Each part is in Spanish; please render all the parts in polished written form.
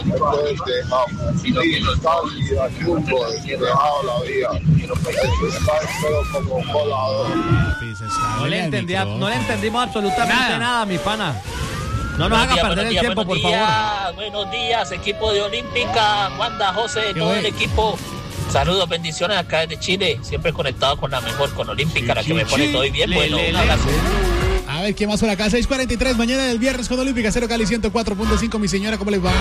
Entonces dejamos. Y salida, fútbol, dejado la vida. Pero como colador. No le entendimos absolutamente nada, mi pana. No nos haga perder el tiempo, por favor. Buenos días, equipo de Olímpica, Wanda, José, todo el equipo. Saludos, bendiciones acá desde Chile, siempre conectado con la mejor, con Olímpica, la que me pone todo bien. Bueno, un abrazo. A ver, ¿qué más por acá? 6:43, mañana del viernes con Olímpica, 0 Cali 104.5. Mi señora, ¿cómo les va?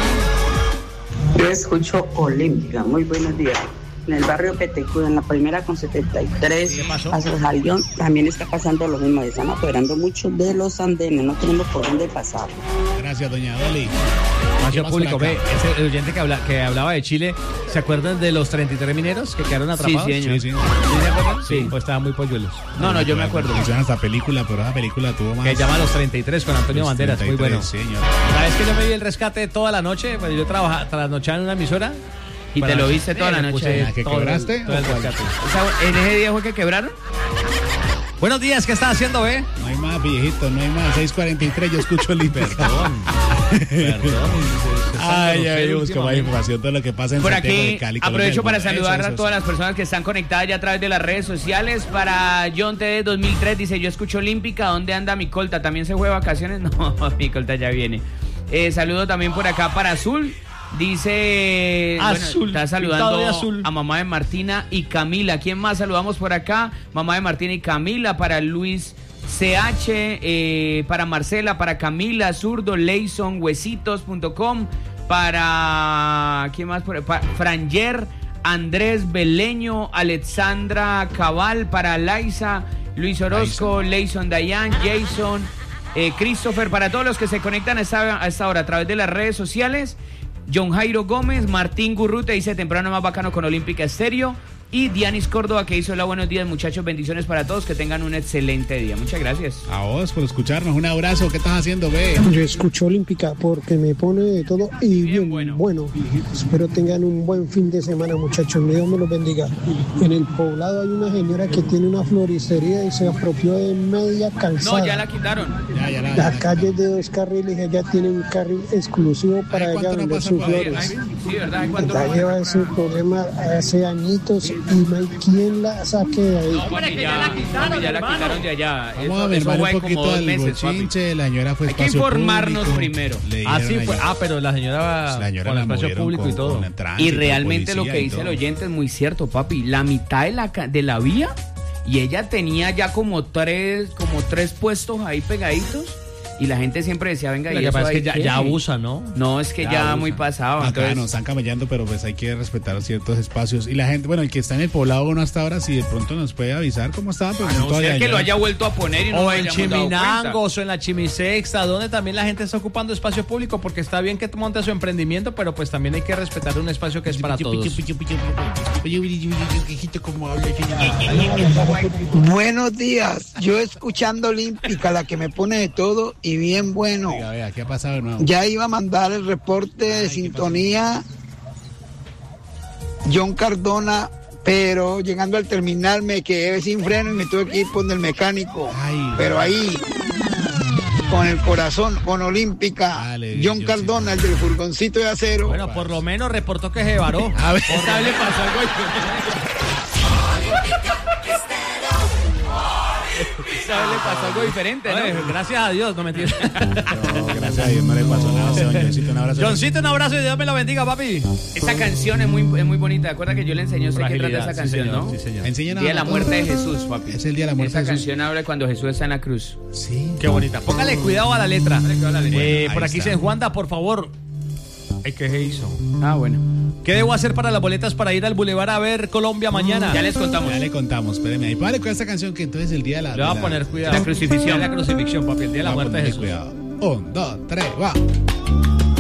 Yo escucho Olímpica, muy buenos días. En el barrio Petecuda, en la primera con 73, hacia el Jalión, también está pasando lo mismo. Están operando mucho de los andenes, no tenemos por dónde pasar. Gracias, doña Doli. Espacio público, ve, ese oyente que hablaba de Chile, ¿se acuerdan de los 33 mineros que quedaron atrapados? Sí, señor. ¿Sí se acuerdan? Sí. Pues estaban muy polluelos. No, yo me acuerdo. Hicieron esta película, pero esa película tuvo más. Que llama Los 33 con Antonio Banderas, 33, muy bueno. Señor. ¿Sabes que yo me vi el rescate toda la noche? Pues yo trasnochaba en una emisora. Y te lo viste toda la noche. ¿Que quebraste? ¿En ese día fue que quebraron? Buenos días, ¿qué estás haciendo, ve? No hay más, viejito, no hay más. 6:43, yo escucho Olímpica. Perdón. Ay, ya vimos como hay información todo lo que pasa en por Santiago aquí, de Cali. aprovecho para saludar a todas las personas que están conectadas ya a través de las redes sociales. Para John TD 2003 dice, yo escucho Olímpica, ¿dónde anda mi colta? ¿También se fue de vacaciones? No, mi colta ya viene. Saludo también por acá para Azul. Dice, Azul, bueno, está saludando a mamá de Martina y Camila. ¿Quién más saludamos por acá? Mamá de Martina y Camila, para Luis CH, para Marcela, para Camila, Zurdo, Leison, Huesitos.com, para, ¿quién más? Para Franger, Andrés Beleño, Alexandra Cabal, para Laisa, Luis Orozco, Leison Dayan, Jason, Christopher, para todos los que se conectan a esta hora a través de las redes sociales. John Jairo Gómez, Martín Gurrute dice temprano más bacano con Olímpica Estéreo. Y Dianis Córdoba que hizo hola, buenos días muchachos, bendiciones para todos, que tengan un excelente día. Muchas gracias. A vos por escucharnos, un abrazo. ¿Qué estás haciendo, ve? Yo escucho Olímpica porque me pone de todo y bien bueno. Espero tengan un buen fin de semana, muchachos. Dios me los bendiga. En el poblado hay una señora que tiene una floristería y se apropió de media calzada. No, ya la quitaron. Las calles de 2 carriles, ella tiene un carril exclusivo para ella vender sus flores. Sí, ¿verdad? Ella lleva ese problema hace añitos y no hay quien la saque de ahí. No, que ya la quitaron de allá. Vamos a ver un poquito del bochinche. La señora fue espacio público. Hay que informarnos primero. Así fue. Pero la señora con el espacio público y todo. Y realmente lo que dice el oyente es muy cierto, papi. La mitad de la vía, y ella tenía ya como tres puestos ahí pegaditos. Y la gente siempre decía, venga, lo y que eso pasa es que ya abusa, ¿no? No, es que ya muy pasado. Acá nos están camellando, pero pues hay que respetar ciertos espacios. Y la gente, bueno, el que está en el poblado uno hasta ahora, si de pronto nos puede avisar cómo estaba. Pues no sé que lo haya vuelto a poner y no o en Chiminangos o en la Chimisexta, donde también la gente está ocupando espacio público, porque está bien que monte su emprendimiento, pero pues también hay que respetar un espacio que es para todos. Buenos días, yo escuchando Olímpica, la que me pone de todo y bien bueno. Vea, ¿qué ha pasado de nuevo? Ya iba a mandar el reporte de sintonía John Cardona, pero llegando al terminal me quedé sin freno y me tuve que ir con el mecánico. Pero ahí, con el corazón, con Olímpica, John Cardona, el del furgoncito de acero. Bueno, por lo menos reportó que se varó. A ver, le pasó algo. Le pasó algo diferente, ¿no? Gracias a Dios, no me entiendes. Gracias a Dios no le pasó nada. Johncito, un abrazo. Johncito, un abrazo y Dios me la bendiga, papi. Esta canción es muy bonita. ¿Te acuerdas que yo le enseñé qué trata esa canción, señor, no? Sí, señor. Enseña Día de la muerte de Jesús, papi. Es el día de la muerte de Esa Jesús. canción habla cuando Jesús está en la cruz. Sí. Qué bonita. Póngale cuidado a la letra. Bueno, por aquí dice Juanda, por favor. ¿Qué se hizo? Bueno. ¿Qué debo hacer para las boletas para ir al Boulevard a ver Colombia mañana? Ya les contamos. Ya le contamos, espéreme. Ahí vale con esta canción que entonces el día de la... Le voy a poner cuidado. La crucifixión. La crucifixión, papi, el día de la muerte de Jesús. Cuidado. 1, 2, 3, va.